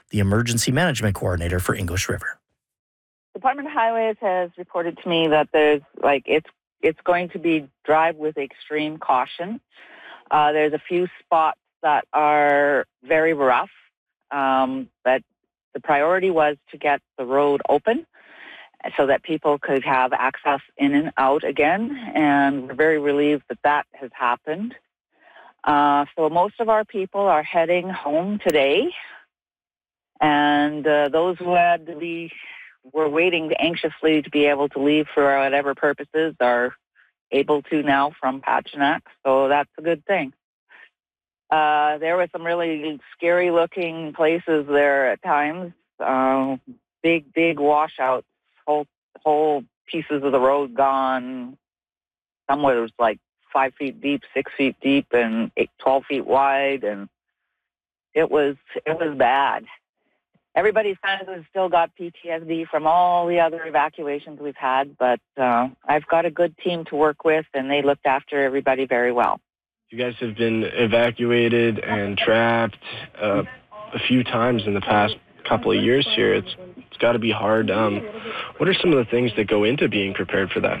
the Emergency Management Coordinator for English River. Department of Highways has reported to me that there's it's going to be drive with extreme caution. There's a few spots that are very rough, but the priority was to get the road open so that people could have access in and out again, and we're very relieved that that has happened. So most of our people are heading home today, and those who had to be were waiting anxiously to be able to leave for whatever purposes are able to now from Pachinak, so that's a good thing. There were some really scary-looking places there at times. Big washouts, whole pieces of the road gone. Somewhere was like 5 feet deep, 6 feet deep, and 12 feet wide, and it was bad. Everybody's kind of still got PTSD from all the other evacuations we've had, but I've got a good team to work with, and they looked after everybody very well. You guys have been evacuated and trapped a few times in the past couple of years here. It's got to be hard. What are some of the things that go into being prepared for that?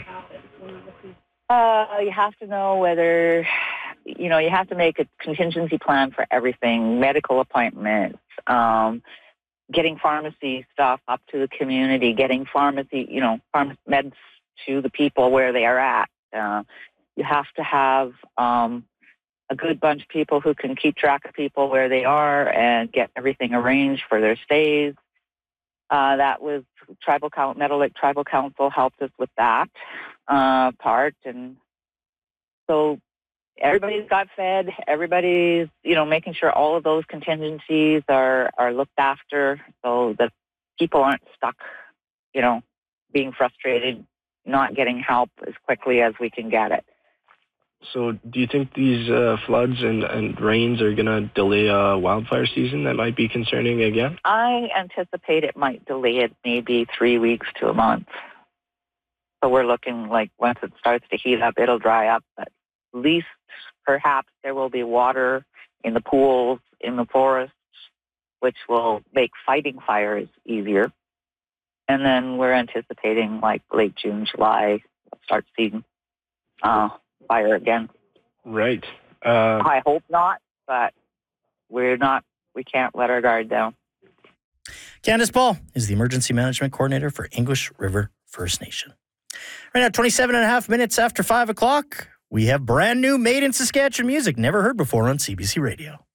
You have to know whether, you have to make a contingency plan for everything, medical appointments, getting pharmacy stuff up to the community, getting pharmacy, meds to the people where they are at. You have to have a good bunch of people who can keep track of people where they are and get everything arranged for their stays. That was Meadow Lake Tribal Council helped us with that part. And so everybody's got fed. Everybody's, making sure all of those contingencies are looked after so that people aren't stuck, being frustrated, not getting help as quickly as we can get it. So do you think these floods and rains are going to delay a wildfire season that might be concerning again? I anticipate it might delay it maybe 3 weeks to a month. So we're looking like once it starts to heat up, it'll dry up. But at least perhaps there will be water in the pools, in the forests, which will make fighting fires easier. And then we're anticipating like late June, July, we'll start seeing fire again. Right. I hope not, but we can't let our guard down. Candace Paul is the Emergency Management Coordinator for English River First Nation. Right now, 27 and a half minutes after 5 o'clock, we have brand new Made in Saskatchewan music never heard before on CBC Radio.